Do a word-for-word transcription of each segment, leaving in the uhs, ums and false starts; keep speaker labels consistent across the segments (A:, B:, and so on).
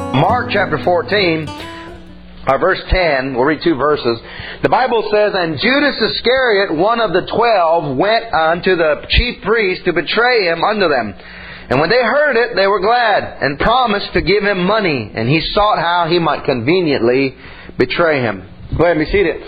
A: Mark chapter fourteen, uh, verse ten, we'll read two verses. The Bible says, "And Judas Iscariot, one of the twelve, went unto the chief priests to betray him unto them. And when they heard it, they were glad, and promised to give him money. And he sought how he might conveniently betray him." Go ahead and be seated.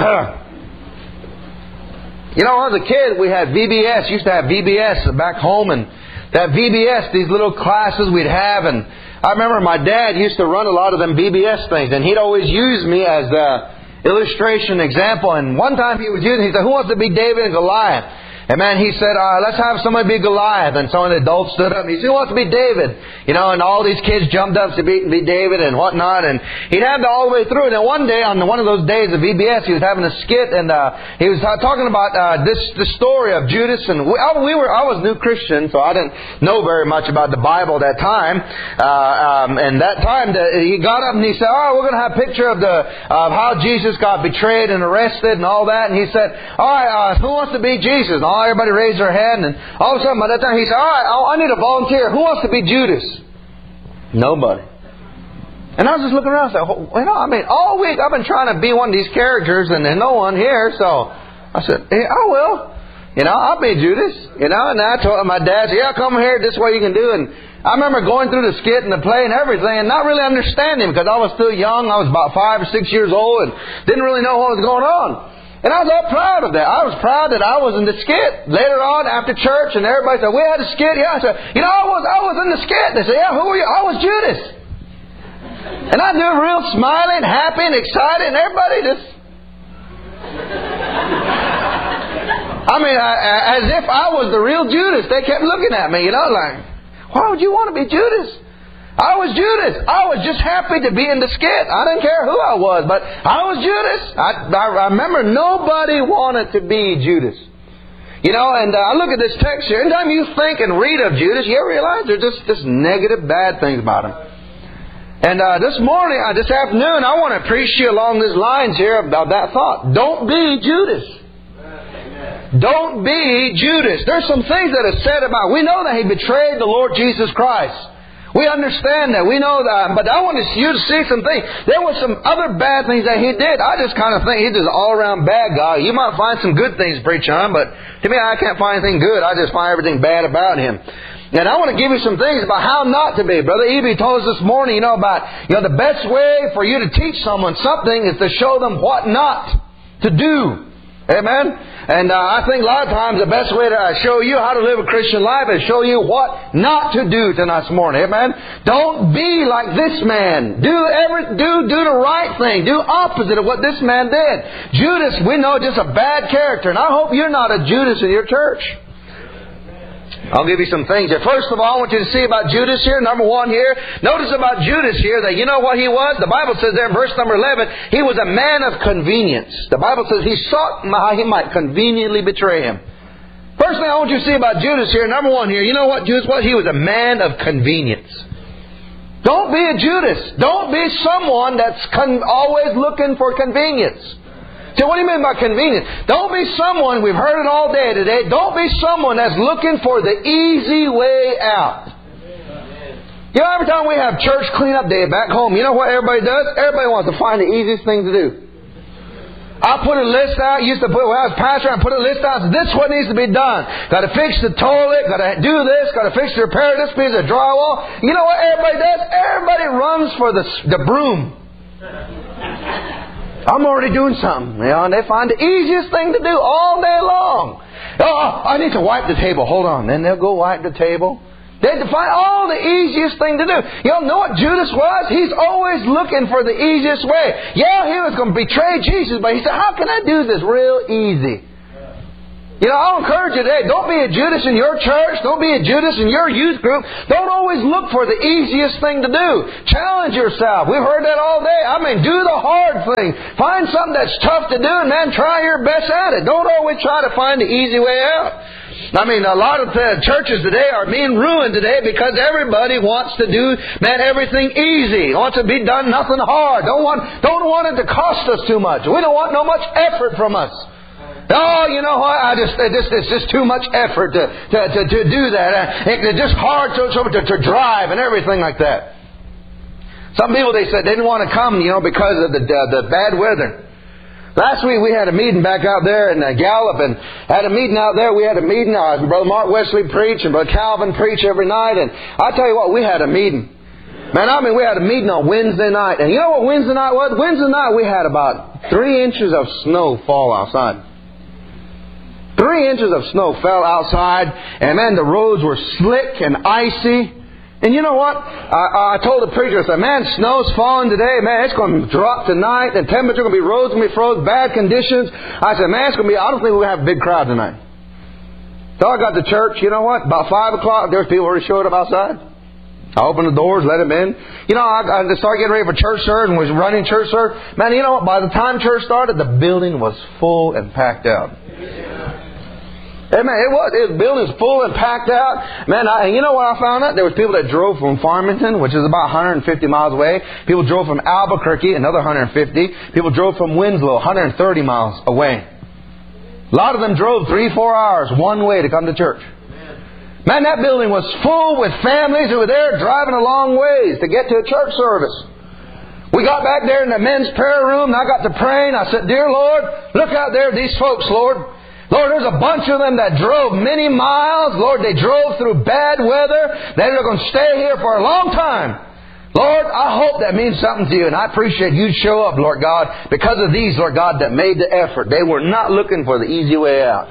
A: You know, as a kid, we had V B S. Used to have V B S back home, and that V B S, these little classes we'd have, and I remember my dad used to run a lot of them V B S things, and he'd always use me as the illustration example. And one time he was using, he said, "Who wants to be David and Goliath?" And man, he said, uh, let's have somebody be Goliath. And some of the adults stood up and he said, "Who wants to be David?" You know, and all these kids jumped up to be, be David and whatnot. And he'd have it all the way through. And then one day, on one of those days of V B S, he was having a skit, and uh, he was talking about uh, this the story of Judas. And we, I, we were I was new Christian, so I didn't know very much about the Bible at that time. Uh, um, and that time, the, he got up and he said, "All right, we're going to have a picture of the of how Jesus got betrayed and arrested and all that." And he said, "All right, uh, who wants to be Jesus?" And all everybody raised their hand, and all of a sudden by that time he said, "All right, I need a volunteer. Who wants to be Judas?" Nobody. And I was just looking around and said, you know, I mean, all week I've been trying to be one of these characters, and there's no one here, so I said, hey, I will. You know, I'll be Judas. You know, and I told my dad, "Yeah, come here, this is what you can do." And I remember going through the skit and the play and everything and not really understanding, because I was still young. I was about five or six years old and didn't really know what was going on. And I was all proud of that. I was proud that I was in the skit. Later on, after church, and everybody said, "We had a skit." Yeah, I said, "You know, I was I was in the skit." They said, "Yeah, who were you?" "I was Judas." And I do real smiling, happy, and excited, and everybody just... I mean, I, as if I was the real Judas. They kept looking at me, you know, like, "Why would you want to be Judas?" I was Judas. I was just happy to be in the skit. I didn't care who I was, but I was Judas. I, I, I remember nobody wanted to be Judas. You know, and uh, I look at this text here. Anytime you think and read of Judas, you realize there's just, just negative, bad things about him. And uh, this morning, uh, this afternoon, I want to preach to you along these lines here about that thought. Don't be Judas. Don't be Judas. There's some things that are said about. We know that he betrayed the Lord Jesus Christ. We understand that. We know that. But I want you to see some things. There were some other bad things that he did. I just kind of think he's just an all-around bad guy. You might find some good things to preach on, but to me, I can't find anything good. I just find everything bad about him. And I want to give you some things about how not to be. Brother Eby told us this morning, you know, about, you know, the best way for you to teach someone something is to show them what not to do. Amen? And uh, I think a lot of times the best way to uh, show you how to live a Christian life is show you what not to do tonight this morning. Amen? Don't be like this man. Do every do do the right thing. Do opposite of what this man did. Judas, we know, just a bad character. And I hope you're not a Judas in your church. I'll give you some things here. First of all, I want you to see about Judas here. Number one here. Notice about Judas here that you know what he was? The Bible says there in verse number eleven, he was a man of convenience. The Bible says he sought how he might conveniently betray him. First thing I want you to see about Judas here, number one here, you know what Judas was? He was a man of convenience. Don't be a Judas. Don't be someone that's con- always looking for convenience. So what do you mean by convenience? Don't be someone, we've heard it all day today, don't be someone that's looking for the easy way out. You know, every time we have church cleanup day back home, you know what everybody does? Everybody wants to find the easiest thing to do. I put a list out, used to put, when I was pastor, I put a list out, this is what needs to be done. Got to fix the toilet, got to do this, got to fix the repair this piece of drywall. You know what everybody does? Everybody runs for the, the broom. I'm already doing something. You know, and they find the easiest thing to do all day long. Oh, I need to wipe the table. Hold on. Then they'll go wipe the table. They find all the easiest thing to do. You know what Judas was? He's always looking for the easiest way. Yeah, he was going to betray Jesus, but he said, how can I do this real easy? You know, I'll encourage you today, don't be a Judas in your church. Don't be a Judas in your youth group. Don't always look for the easiest thing to do. Challenge yourself. We've heard that all day. I mean, do the hard thing. Find something that's tough to do and then try your best at it. Don't always try to find the easy way out. I mean, a lot of the churches today are being ruined today because everybody wants to do, man, everything easy. Wants to be done nothing hard. Don't want, don't want it to cost us too much. We don't want no much effort from us. Oh, you know what? I just, it just, it's just too much effort to, to, to, to do that. It's just hard to, to, to drive and everything like that. Some people, they said, they didn't want to come, you know, because of the uh, the bad weather. Last week we had a meeting back out there in uh, Gallup, and had a meeting out there. We had a meeting. Uh, Brother Mark Wesley preached, and Brother Calvin preached every night. And I tell you what, we had a meeting. Man, I mean, we had a meeting on Wednesday night. And you know what Wednesday night was? Wednesday night we had about three inches of snow fall outside. Three inches of snow fell outside, and man, the roads were slick and icy. And you know what? I, I told the preacher, I said, man, snow's falling today. Man, it's going to drop tonight. The temperature going to be, roads going to be frozen, bad conditions. I said, man, it's going to be, I don't think we're going to have a big crowd tonight. So I got to church. You know what? About five o'clock, there's people already showed up outside. I opened the doors, let them in. You know, I, I started getting ready for church service and was running church service. Man, you know what? By the time church started, the building was full and packed out. Amen. It was. The building was full and packed out. Man, I, and you know what I found out? There was people that drove from Farmington, which is about one hundred fifty miles away. People drove from Albuquerque, another one hundred fifty. People drove from Winslow, one hundred thirty miles away. A lot of them drove three, four hours one way to come to church. Man, that building was full with families who were there driving a long ways to get to a church service. We got back there in the men's prayer room, and I got to praying. I said, Dear Lord, look out there, these folks, Lord. Lord, there's a bunch of them that drove many miles. Lord, they drove through bad weather. They're going to stay here for a long time. Lord, I hope that means something to you, and I appreciate you show up, Lord God, because of these, Lord God, that made the effort. They were not looking for the easy way out.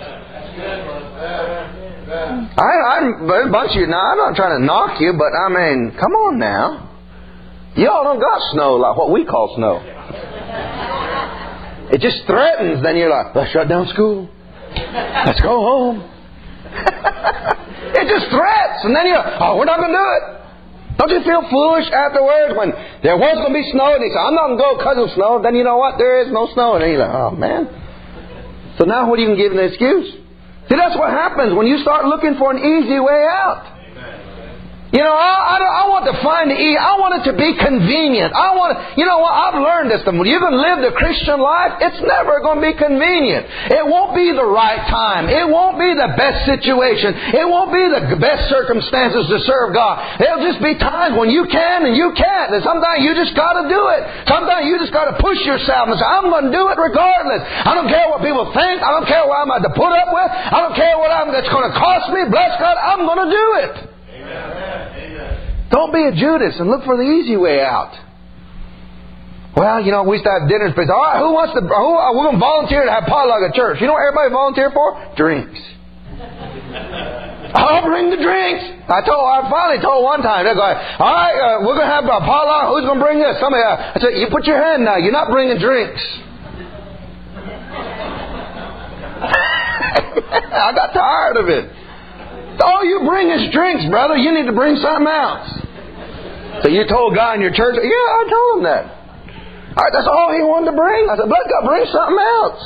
A: I, I'm a bunch of you now. I'm not trying to knock you, but I mean, come on now. Y'all don't got snow like what we call snow. It just threatens. Then you're like, let's shut down school. Let's go home. It just threats. And then you're like, oh, we're not going to do it. Don't you feel foolish afterwards when there was going to be snow and he said, I'm not going to go because of snow. Then you know what? There is no snow. And then you're like, oh, man. So now what are you going to give an excuse? See, that's what happens when you start looking for an easy way out. You know, I, I, I want to find the easy. I want it to be convenient. I want to, you know what? I've learned this. When you can live the Christian life, it's never going to be convenient. It won't be the right time. It won't be the best situation. It won't be the best circumstances to serve God. There'll just be times when you can and you can't. And sometimes you just got to do it. Sometimes you just got to push yourself and say, I'm going to do it regardless. I don't care what people think. I don't care what I'm going to put up with. I don't care what I'm, that's going to cost me. Bless God, I'm going to do it. Amen. Don't be a Judas and look for the easy way out. Well, you know, we used to have dinners. All right, who wants to? Who, we're going to volunteer to have potluck at church. You know what everybody volunteer for? Drinks. I'll bring the drinks. I told. I finally told one time. They're going, all right, uh, we're going to have a potluck. Who's going to bring this? Somebody. Uh, I said, you put your hand now. You're not bringing drinks. I got tired of it. All you bring is drinks, brother. You need to bring something else. So you told a guy in your church, yeah, I told him that. All right, that's all he wanted to bring. I said, but God, bring something else.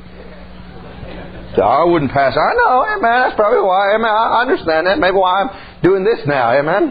A: So I wouldn't pass. I know, amen. That's probably why. Amen. I understand that. Maybe why I'm doing this now. Amen.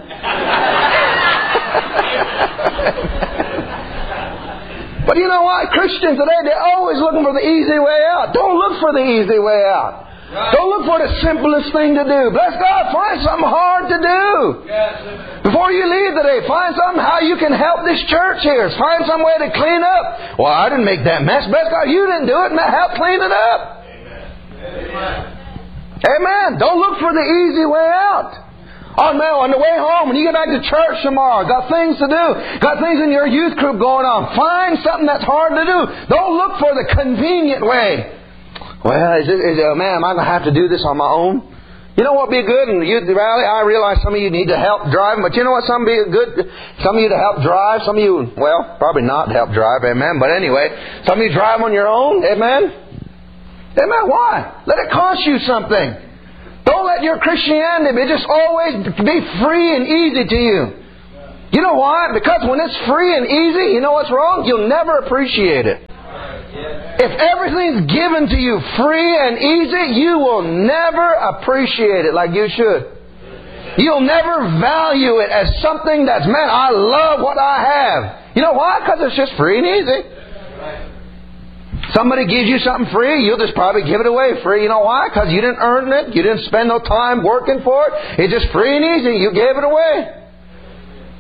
A: But you know what? Christians today, they're always looking for the easy way out. Don't look for the easy way out. Right. Don't look for the simplest thing to do. Bless God, find something hard to do. Yes. Before you leave today, find something how you can help this church here. Find some way to clean up. Well, I didn't make that mess. Bless God, you didn't do it. Help clean it up. Amen. Amen. Don't look for the easy way out. Oh no, on the way home, when you get back to church tomorrow, got things to do, got things in your youth group going on. Find something that's hard to do. Don't look for the convenient way. Well, is it, is it, oh man, am I going to have to do this on my own? You know what would be good? And youth rally, I realize some of you need to help drive, but you know what? Some be good. Some of you to help drive. Some of you, well, probably not to help drive. Amen. But anyway, some of you drive on your own. Amen. Amen. Why? Let it cost you something. Don't let your Christianity be just always be free and easy to you. You know why? Because when it's free and easy, you know what's wrong? You'll never appreciate it. If everything's given to you free and easy, you will never appreciate it like you should. You'll never value it as something that's, man, I love what I have. You know why? Because it's just free and easy. Somebody gives you something free, you'll just probably give it away free. You know why? Because you didn't earn it. You didn't spend no time working for it. It's just free and easy. You gave it away.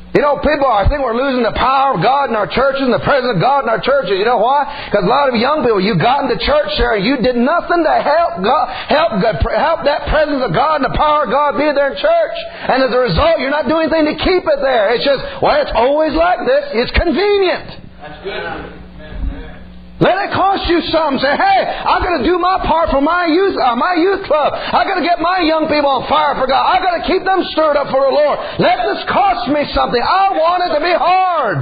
A: You know, people, I think we're losing the power of God in our churches and the presence of God in our churches. You know why? Because a lot of young people, you got into church there and you did nothing to help God, help, help that presence of God and the power of God be there in church. And as a result, you're not doing anything to keep it there. It's just, well, it's always like this. It's convenient. That's good. Let it cost you something. Say, hey, I've got to do my part for my youth, uh, my youth club. I've got to get my young people on fire for God. I've got to keep them stirred up for the Lord. Let this cost me something. I want it to be hard.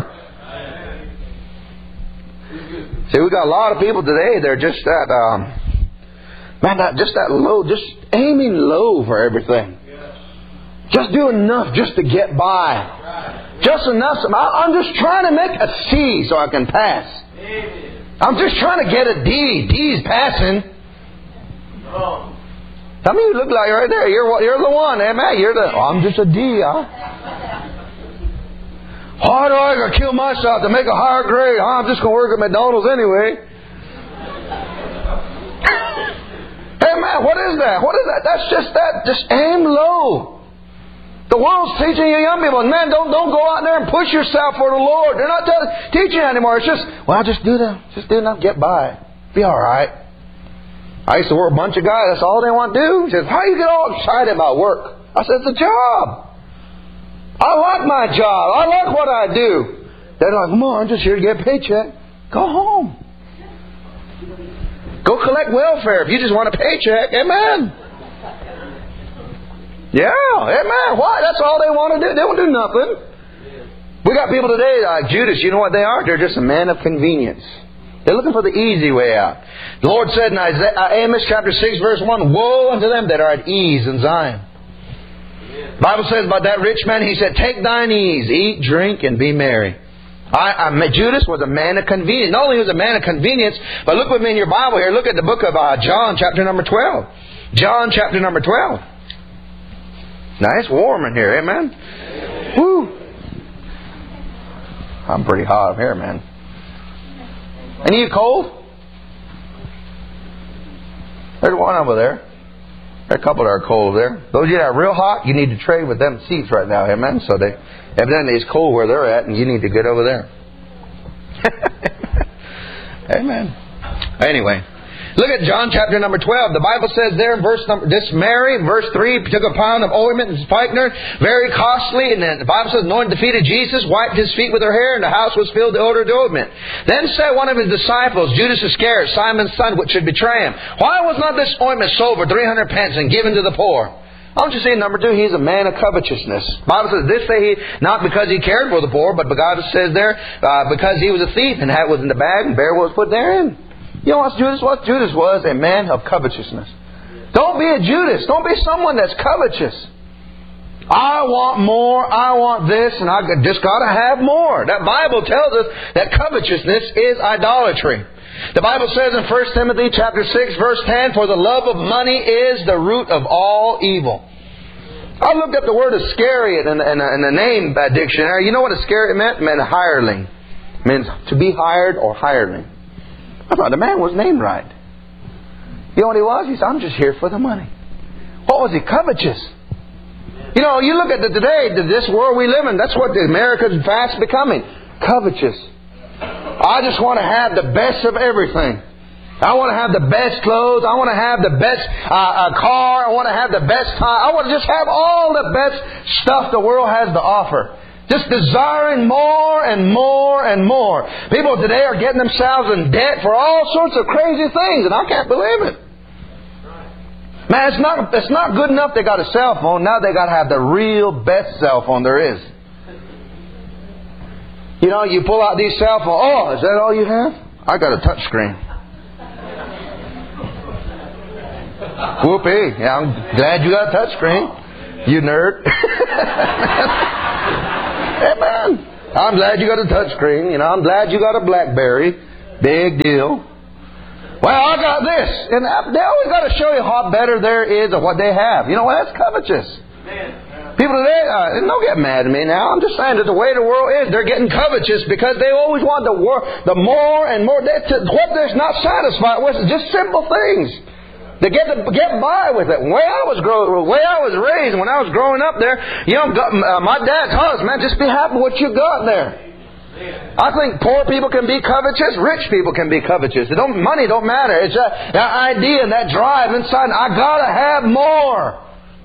A: See, we got a lot of people today. They're just that, um, man, that, just that low, just aiming low for everything. Just do enough just to get by. Just enough. I'm just trying to make a C so I can pass. I'm just trying to get a D. D's passing. Some of you look like right there. You're you're the one, eh, man? You're the. Oh, I'm just a D, huh? Why do I gotta kill myself to make a higher grade? Oh, I'm just gonna work at McDonald's anyway. Hey, man, what is that? What is that? That's just that. Just aim low. The world's teaching you young people, man, don't don't go out there and push yourself for the Lord. They're not t- teaching you anymore. It's just, well, just do that. Just do enough, get by. Be all right. I used to work with a bunch of guys. That's all they want to do. He says, how do you get all excited about work? I said, it's a job. I like my job. I like what I do. They're like, come on, I'm just here to get a paycheck. Go home. Go collect welfare if you just want a paycheck. Amen. Yeah, amen. Why? That's all they want to do. They won't do nothing. We got people today like Judas. You know what they are? They're just a man of convenience. They're looking for the easy way out. The Lord said in Isaiah, Amos chapter six verse one, woe unto them that are at ease in Zion. The Bible says about that rich man, he said, take thine ease, eat, drink, and be merry. I, I, Judas was a man of convenience. Not only was he a man of convenience, but look with me in your Bible here. Look at the book of uh, John chapter number twelve. John chapter number twelve. Now it's warm in here, amen? Woo! I'm pretty hot up here, man. Any of you cold? There's one over there. There's a couple that are cold over there. Those of you that are real hot, you need to trade with them seats right now, amen? So they evidently it's cold where they're at, and you need to get over there. Amen. Anyway. Look at John chapter number twelve. The Bible says there in verse number, this Mary, verse three, took a pound of ointment and spikenard, very costly. And then the Bible says, anointed the feet of Jesus, wiped his feet with her hair, and the house was filled with the odor of the ointment. Then said one of his disciples, Judas Iscariot, Simon's son, which should betray him, why was not this ointment sold for three hundred pence and given to the poor? I want you to see, number two, he's a man of covetousness. The Bible says, this say he, not because he cared for the poor, but God says there, uh, because he was a thief, and hat was in the bag, and bear was put therein. You know what Judas was? Judas was a man of covetousness. Don't be a Judas. Don't be someone that's covetous. I want more. I want this. And I just got to have more. That Bible tells us that covetousness is idolatry. The Bible says in First Timothy chapter six verse ten, for the love of money is the root of all evil. I looked up the word Iscariot in, in, in the name dictionary. You know what Iscariot meant? It meant hireling. It means to be hired or hireling. I thought the man was named right. You know what he was? He said, I'm just here for the money. What was he? Covetous. You know, you look at the today, this world we live in, that's what America's fast becoming. Covetous. I just want to have the best of everything. I want to have the best clothes. I want to have the best uh, uh, car. I want to have the best time. I want to just have all the best stuff the world has to offer. Just desiring more and more and more. People today are getting themselves in debt for all sorts of crazy things, and I can't believe it. Man, it's not it's not good enough they got a cell phone. Now they got to have the real best cell phone there is. You know, you pull out these cell phones. Oh, is that all you have? I got a touch screen. Whoopee. Yeah, I'm glad you got a touch screen. You nerd. Amen. I'm glad you got a touch screen. You know, I'm glad you got a BlackBerry. Big deal. Well, I got this. And they always got to show you how better there is of what they have. You know what? That's covetous. People today, uh, don't get mad at me now. I'm just saying that the way the world is, they're getting covetous because they always want the, wor- the more and more. They, to, what they're not satisfied with is just simple things. To get to get by with it. The way I was grow, the way I was raised, when I was growing up there, you know, uh, my dad taught us, man, just be happy with what you got there. I think poor people can be covetous, rich people can be covetous. It don't, money don't matter. It's that, that idea and that drive inside. I gotta have more.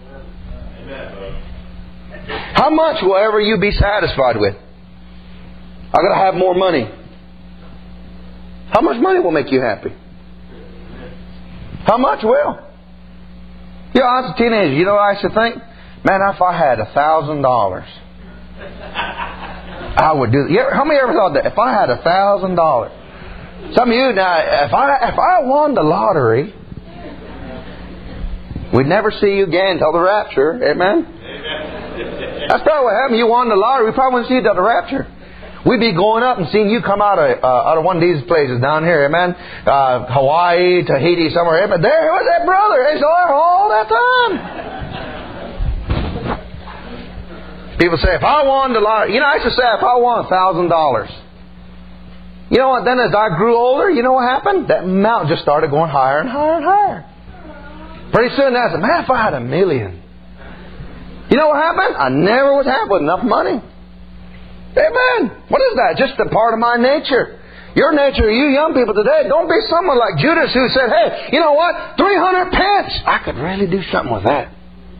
A: How much will ever you be satisfied with? I gotta have more money. How much money will make you happy? How much will? You know, I was a teenager. You know what I used to think? Man, if I had a thousand dollars, I would do. You ever, how many ever thought that? If I had a thousand dollars, some of you now, if I if I won the lottery, we'd never see you again until the rapture. Amen. That's probably what happened. You won the lottery, we probably wouldn't see you until the rapture. We'd be going up and seeing you come out of uh, out of one of these places down here, amen. Uh, Hawaii, Tahiti, somewhere. But there was that brother. He's there all that time. People say, if I won the lottery, you know, I used to say, if I won a thousand dollars, you know what? Then as I grew older, you know what happened? That amount just started going higher and higher and higher. Pretty soon, I said, man, if I had a million, you know what happened? I never was happy with enough money. Amen. What is that? Just a part of my nature. Your nature, you young people today, don't be someone like Judas who said, hey, you know what? three hundred pence. I could really do something with that.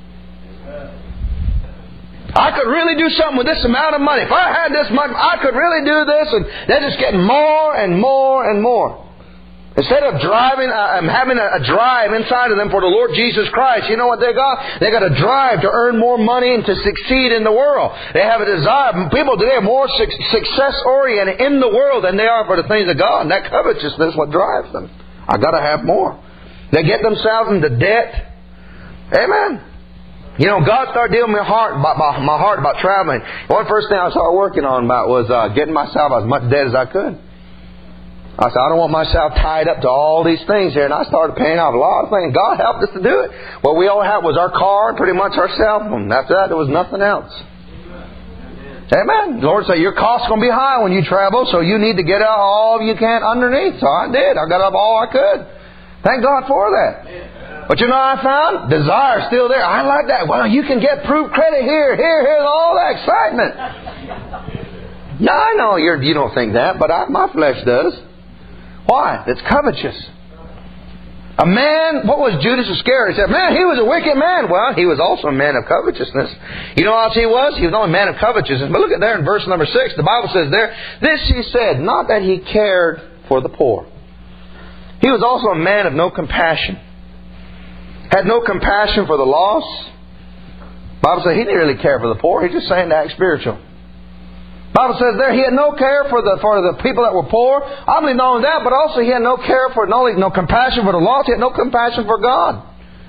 A: I could really do something with this amount of money. If I had this much, I could really do this. And they're just getting more and more and more. Instead of driving, uh, having a, a drive inside of them for the Lord Jesus Christ, you know what they got? They got a drive to earn more money and to succeed in the world. They have a desire. People today are more su- success-oriented in the world than they are for the things of God. And that covetousness is what drives them. I got to have more. They get themselves into debt. Amen. You know, God started dealing with my heart about my, my heart about traveling. One first thing I started working on about was uh, getting myself as much debt as I could. I said, I don't want myself tied up to all these things here. And I started paying off a lot of things. God helped us to do it. What we all had was our car, pretty much our cell phone. After that, there was nothing else. Amen. The Lord said, your cost's going to be high when you travel, so you need to get out all you can underneath. So I did. I got up all I could. Thank God for that. But you know what I found? Desire still there. I like that. Well, you can get proof credit here, here, here's all that excitement. No, I know you're, you don't think that, but I, my flesh does. Why? It's covetous. A man, what was Judas Iscariot? He said, man, he was a wicked man. Well, he was also a man of covetousness. You know what else he was? He was only a man of covetousness. But look at there in verse number six. The Bible says there, this he said, not that he cared for the poor. He was also a man of no compassion. Had no compassion for the lost. The Bible says he didn't really care for the poor. He's just saying to act spiritual. The Bible says there he had no care for the for the people that were poor. I believe not only that, but also he had no care for, not only no compassion for the lost, he had no compassion for God.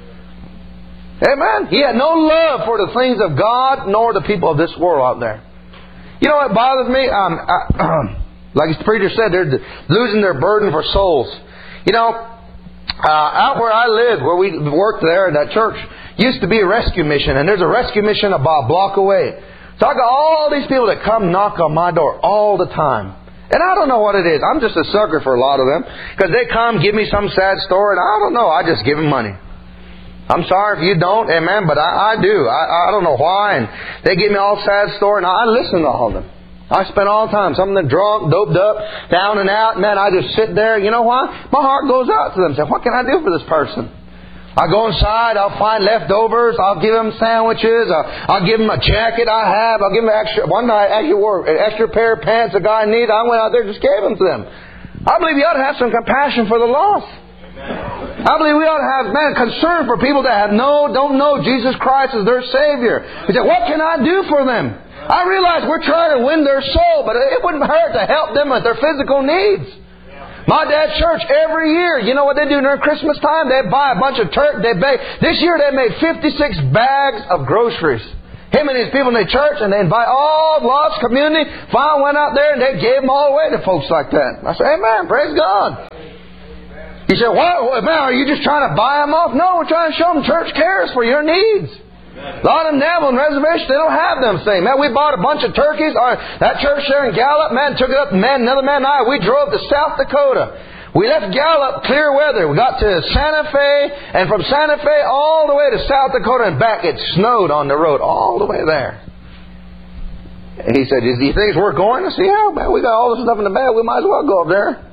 A: Amen. He had no love for the things of God nor the people of this world out there. You know what bothers me? Um, I, um, like the preacher said, they're losing their burden for souls. You know, uh, out where I lived, where we worked there in that church, used to be a rescue mission, and there's a rescue mission about a block away. So I got all these people that come knock on my door all the time. And I don't know what it is. I'm just a sucker for a lot of them. Because they come, give me some sad story, and I don't know. I just give them money. I'm sorry if you don't, amen, but I, I do. I, I don't know why. And they give me all sad story, and I listen to all of them. I spend all the time. Some of them drunk, doped up, down and out. Man, I just sit there. You know why? My heart goes out to them. Say, what can I do for this person? I go inside, I'll find leftovers, I'll give them sandwiches, I'll, I'll give them a jacket I have, I'll give them extra. One night I actually wore an extra pair of pants a guy needed. I went out there and just gave them to them. I believe you ought to have some compassion for the lost. Amen. I believe we ought to have, man, concern for people that have no, don't know Jesus Christ as their Savior. He said, what can I do for them? I realize we're trying to win their soul, but it wouldn't hurt to help them with their physical needs. My dad's church, every year, you know what they do during Christmas time? They buy a bunch of turkey. They bake. This year they made fifty-six bags of groceries. Him and his people in the church, and they invite all the lost community. Finally went out there and they gave them all away to folks like that. I said, amen, praise God. He said, what, man, are you just trying to buy them off? No, we're trying to show them church cares for your needs. A lot of them down on reservations, they don't have them things. Man, we bought a bunch of turkeys. Our, that church there in Gallup, man, took it up. Man, another man and I, we drove to South Dakota. We left Gallup, clear weather. We got to Santa Fe, and from Santa Fe all the way to South Dakota and back, it snowed on the road all the way there. And he said, "Do you think it's worth going?" I said, "Yeah, man, we got all this stuff in the bag. We might as well go up there."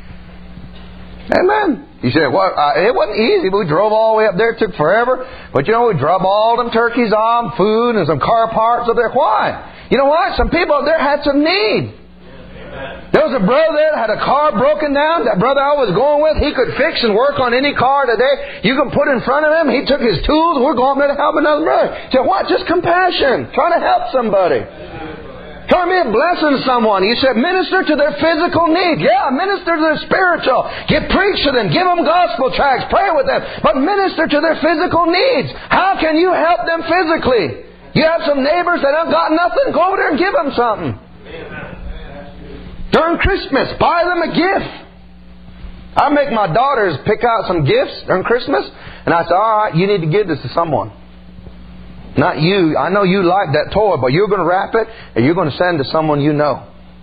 A: Amen. He said, "Well, uh, it wasn't easy, but we drove all the way up there. It took forever. But you know, we drove all them turkeys off, food, and some car parts up there. Why? You know what? Some people up there had some need. There was a brother there that had a car broken down. That brother I was going with, he could fix and work on any car today. You can put in front of him. He took his tools. We're going there to help another brother." He said, "What? Just compassion. Trying to help somebody. Trying to be a blessing to someone." You said, minister to their physical need. Yeah, minister to their spiritual. Give, preach to them. Give them gospel tracts. Pray with them. But minister to their physical needs. How can you help them physically? You have some neighbors that have got nothing. Go over there and give them something. During Christmas, buy them a gift. I make my daughters pick out some gifts during Christmas, and I say, "All right, you need to give this to someone. Not you. I know you like that toy, but you're going to wrap it, and you're going to send it to someone you know."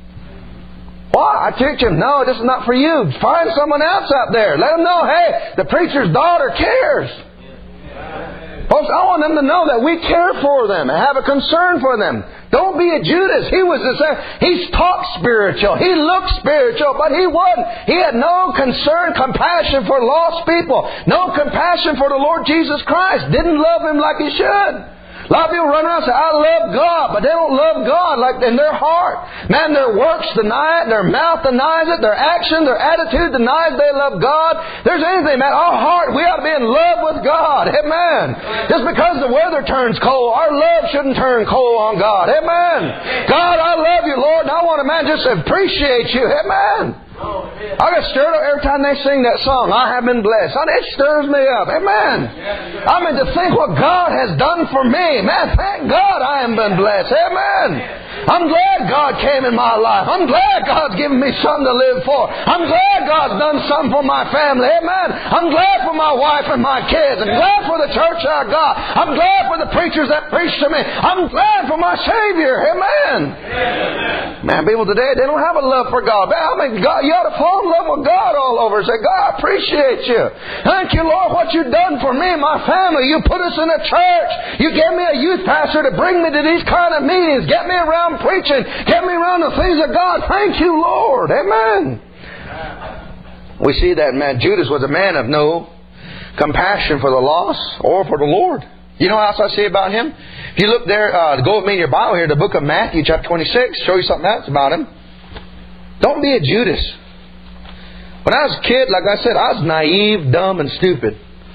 A: Why? I teach them, "No, this is not for you. Find someone else out there. Let them know, hey, the preacher's daughter cares." Folks, I want them to know that we care for them and have a concern for them. Don't be a Judas. He was the same. He talked spiritual. He looked spiritual, but he wasn't. He had no concern, compassion for lost people. No compassion for the Lord Jesus Christ. Didn't love Him like he should. A lot of people run around and say, "I love God," but they don't love God like in their heart. Man, their works deny it. Their mouth denies it. Their action, their attitude denies they love God. There's anything, man. Our heart, we ought to be in love with God. Amen. Just because the weather turns cold, our love shouldn't turn cold on God. Amen. God, I love you, Lord, and I want to, man, just appreciate you. Amen. I get stirred up every time they sing that song, "I have been blessed." It stirs me up. Amen. I mean, to think what God has done for me. Man, thank God I have been blessed. Amen. I'm glad God came in my life. I'm glad God's given me something to live for. I'm glad God's done something for my family. Amen. I'm glad for my wife and my kids. I'm glad for the church I got. I'm glad for the preachers that preach to me. I'm glad for my Savior. Amen. Amen. Man, people today, they don't have a love for God. I mean, God, you ought to fall in love with God all over. Say, "God, I appreciate you. Thank you, Lord, what you've done for me and my family. You put us in a church. You gave me a youth pastor to bring me to these kind of meetings. Get me around preaching. Get me around the things of God. Thank you, Lord." Amen. We see that, man, Judas was a man of no compassion for the lost or for the Lord. You know what else I see about him? If you look there, uh, go with me in your Bible here, the book of Matthew, chapter twenty-six, show you something else about him. Don't be a Judas. When I was a kid, like I said, I was naive, dumb, and stupid.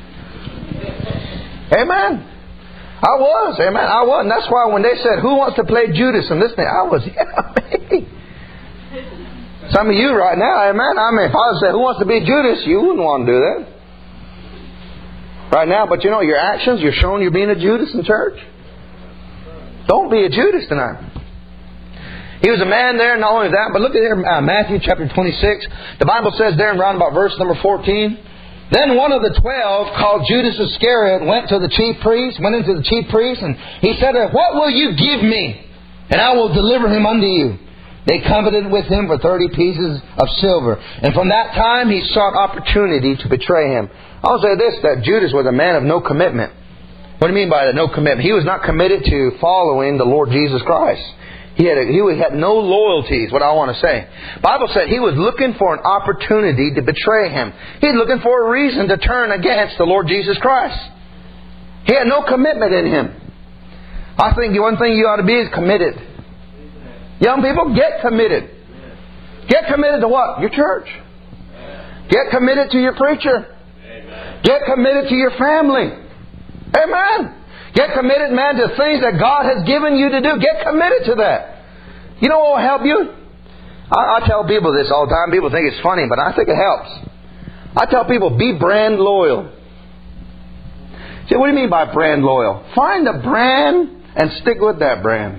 A: Amen. I was. Amen. I was. And that's why when they said, "Who wants to play Judas?" and this thing, I was, yeah, me. Some of you right now, amen. I mean, if I said, "Who wants to be Judas?" you wouldn't want to do that. Right now, but you know, your actions, you're showing you're being a Judas in church. Don't be a Judas tonight. He was a man there, not only that, but look at here, uh, Matthew chapter twenty-six. The Bible says there in round about verse number fourteen, "Then one of the twelve, called Judas Iscariot, went to the chief priest, went into the chief priest, and he said, 'What will you give me? And I will deliver him unto you.' They coveted with him for thirty pieces of silver. And from that time he sought opportunity to betray him." I'll say this, that Judas was a man of no commitment. What do you mean by that? No commitment. He was not committed to following the Lord Jesus Christ. He had, a, he had no loyalties, what I want to say. The Bible said he was looking for an opportunity to betray him. He was looking for a reason to turn against the Lord Jesus Christ. He had no commitment in him. I think the one thing you ought to be is committed. Young people, get committed. Get committed to what? Your church. Get committed to your preacher. Get committed to your family. Amen. Get committed, man, to things that God has given you to do. Get committed to that. You know what will help you? I, I tell people this all the time. People think it's funny, but I think it helps. I tell people, be brand loyal. See, what do you mean by brand loyal? Find a brand and stick with that brand.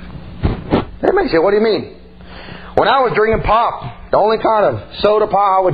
A: They may say, what do you mean? When I was drinking pop, the only kind of soda pop I would